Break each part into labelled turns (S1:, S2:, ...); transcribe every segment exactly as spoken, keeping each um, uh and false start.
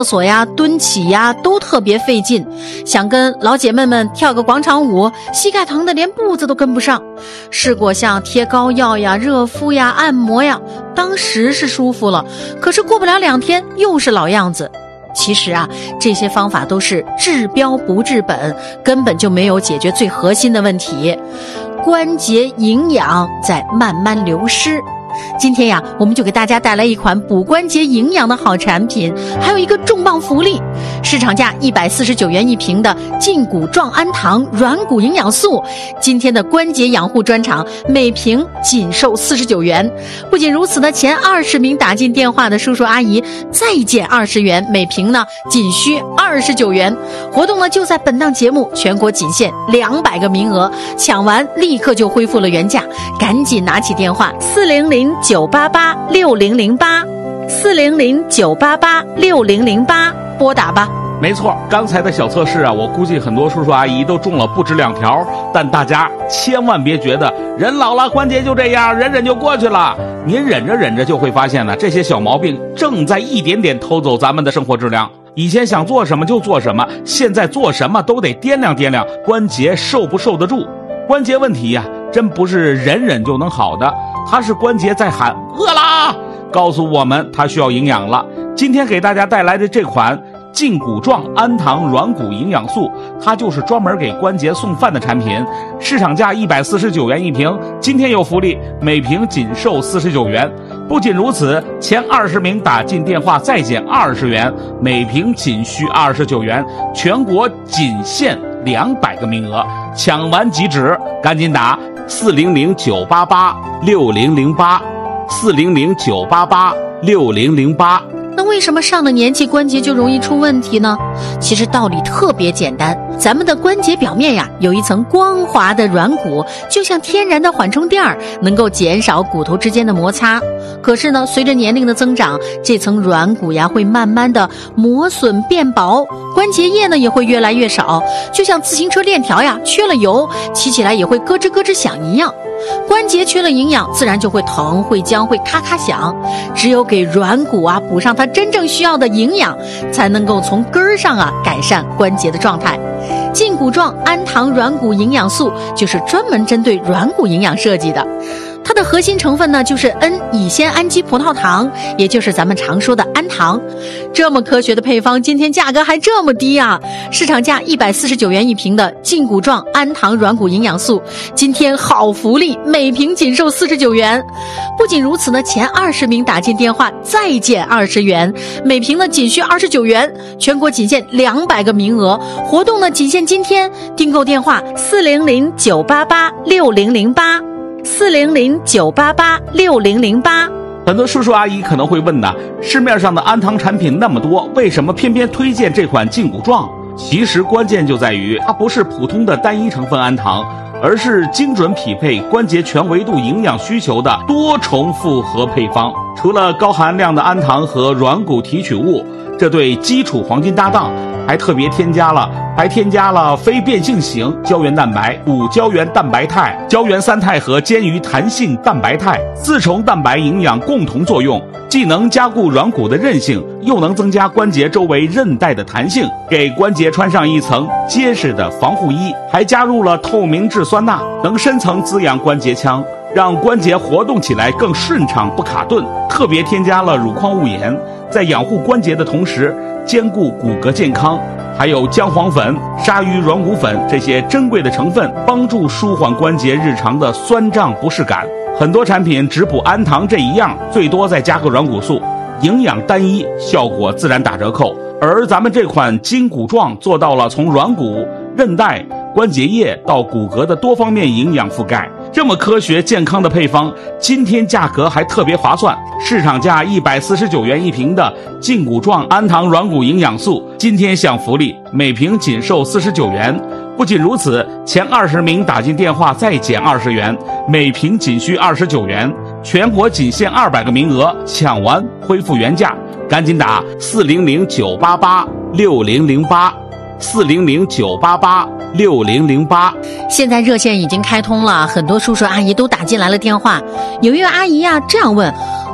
S1: 厕所呀、蹲起呀都特别费劲，想跟老姐妹们跳个广场舞，膝盖疼的连步子都跟不上。试过像贴膏药呀、热敷呀、按摩呀，当时是舒服了，可是过不了两天又是老样子。其实啊，这些方法都是治标不治本，根本就没有解决最核心的问题，关节营养在慢慢流失。今天呀，我们就给大家带来一款补关节营养的好产品，还有一个重磅福利，市场价一百四十九元一瓶的胫骨状氨糖软骨营养素，今天的关节养护专场每瓶仅售四十九元。不仅如此呢，前二十名打进电话的叔叔阿姨再减二十元，每瓶呢仅需二十九元。活动呢就在本档节目，全国仅限两百个名额，抢完立刻就恢复了原价，赶紧拿起电话四零零九八八六零零八四零零九八八六零零八拨打吧。
S2: 没错，刚才的小测试啊，我估计很多叔叔阿姨都中了不止两条，但大家千万别觉得人老了关节就这样，忍忍就过去了。您忍着忍着就会发现呢，这些小毛病正在一点点偷走咱们的生活质量。以前想做什么就做什么，现在做什么都得掂量掂量关节受不受得住。关节问题呀、啊，真不是忍忍就能好的，它是关节在喊饿啦，告诉我们它需要营养了。今天给大家带来的这款胫骨状氨糖软骨营养素，它就是专门给关节送饭的产品，市场价一百四十九元一瓶，今天有福利，每瓶仅售四十九元。不仅如此，前二十名打进电话再减二十元，每瓶仅需二十九元，全国仅限两百个名额，抢完即止，赶紧打四零零九八八六零零八四零零九八八六零零八。
S1: 那为什么上了年纪关节就容易出问题呢？其实道理特别简单，咱们的关节表面呀有一层光滑的软骨，就像天然的缓冲垫儿，能够减少骨头之间的摩擦。可是呢，随着年龄的增长，这层软骨呀会慢慢的磨损变薄，关节液呢也会越来越少，就像自行车链条呀缺了油，骑起来也会咯吱咯吱响一样。关节缺了营养，自然就会疼、会僵、会咔咔响。只有给软骨啊补上它真正需要的营养，才能够从根儿上啊改善关节的状态。胫骨状氨糖软骨营养素就是专门针对软骨营养设计的。它的核心成分呢就是 N 乙酰氨基葡萄糖，也就是咱们常说的氨糖。这么科学的配方，今天价格还这么低啊！市场价一百四十九元一瓶的胫骨状氨糖软骨营养素，今天好福利，每瓶仅售四十九元。不仅如此呢，前二十名打进电话再减二十元，每瓶呢仅需二十九元，全国仅限两百个名额。活动呢仅限今天，订购电话四零零九八八六零零八四零零九八八六零零八。
S2: 很多叔叔阿姨可能会问呢，市面上的氨糖产品那么多，为什么偏偏推荐这款胫骨状？其实关键就在于它不是普通的单一成分氨糖，而是精准匹配关节全维度营养需求的多重复合配方。除了高含量的氨糖和软骨提取物这对基础黄金搭档，还特别添加了还添加了非变性型胶原蛋白、五胶原蛋白肽、胶原三肽和坚鱼弹性蛋白肽，四重蛋白营养共同作用，既能加固软骨的韧性，又能增加关节周围韧带的弹性，给关节穿上一层结实的防护衣。还加入了透明质酸钠，能深层滋养关节腔，让关节活动起来更顺畅不卡顿。特别添加了乳矿物盐，在养护关节的同时兼顾骨骼健康。还有姜黄粉、鲨鱼软骨粉这些珍贵的成分，帮助舒缓关节日常的酸胀不适感。很多产品只补氨糖这一样，最多再加个软骨素，营养单一，效果自然打折扣。而咱们这款胫骨状做到了从软骨、韧带、关节液到骨骼的多方面营养覆盖。这么科学健康的配方，今天价格还特别划算，市场价一百四十九元一瓶的胫骨状氨糖软骨营养素，今天享福利，每瓶仅售四十九元。不仅如此，前二十名打进电话再减二十元，每瓶仅需二十九元，全国仅限二百个名额，抢完恢复原价，赶紧打四零零九八八六零零八四零零九八八六零零八。
S1: 现在热线已经开通了，很多叔叔阿姨都打进来了电话。有一位阿姨呀、啊、这样问，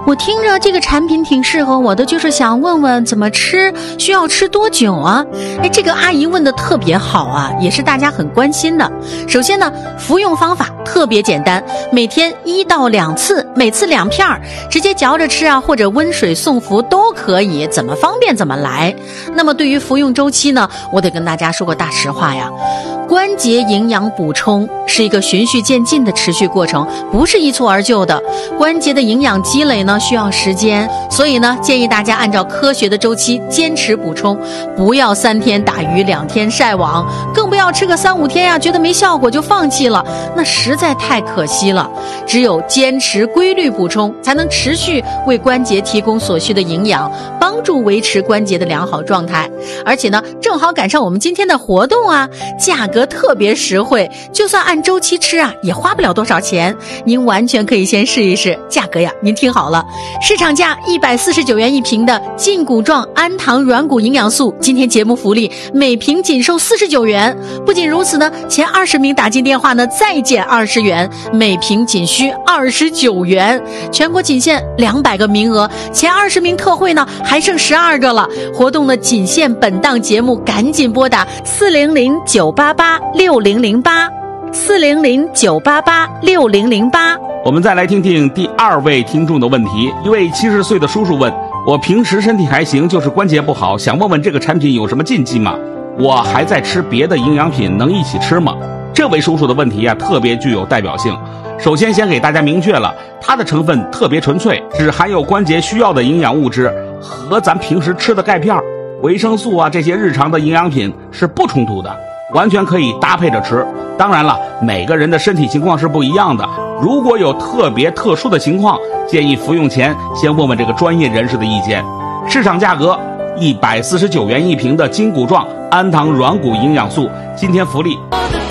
S1: 我听着这个产品挺适合我的，就是想问问怎么吃，需要吃多久啊？哎，这个阿姨问的特别好啊，也是大家很关心的。首先呢，服用方法特别简单，每天一到两次，每次两片儿，直接嚼着吃啊，或者温水送服都可以，怎么方便怎么来。那么对于服用周期呢，我得跟大家说个大实话呀。关节营养补充是一个循序渐进的持续过程，不是一蹴而就的。关节的营养积累呢需要时间，所以呢建议大家按照科学的周期坚持补充，不要三天打鱼两天晒网，更不要吃个三五天呀、啊、觉得没效果就放弃了，那实在太可惜了。只有坚持规律补充，才能持续为关节提供所需的营养，帮助维持关节的良好状态。而且呢正好赶上我们今天的活动啊，价格特别实惠，就算按周期吃啊也花不了多少钱，您完全可以先试一试。价格呀您听好了，市场价一百四十九元一瓶的胫骨状氨糖软骨营养素，今天节目福利每瓶仅售四十九元。不仅如此呢，前二十名打进电话呢再减二十元，每瓶仅需二十九元，全国仅限两百个名额，前二十名特惠呢还剩十二个了。活动呢仅限本档节目，赶紧拨打四零零九八八六零零八四零零九八八六零零八。
S2: 我们再来听听第二位听众的问题。一位七十岁的叔叔问，我平时身体还行，就是关节不好，想问问这个产品有什么禁忌吗？我还在吃别的营养品，能一起吃吗？这位叔叔的问题啊特别具有代表性。首先先给大家明确了，它的成分特别纯粹，只含有关节需要的营养物质，和咱平时吃的钙片、维生素啊这些日常的营养品是不冲突的，完全可以搭配着吃。当然了，每个人的身体情况是不一样的，如果有特别特殊的情况，建议服用前先问问这个专业人士的意见。市场价格一百四十九元一瓶的胫骨状氨糖软骨营养素，今天福利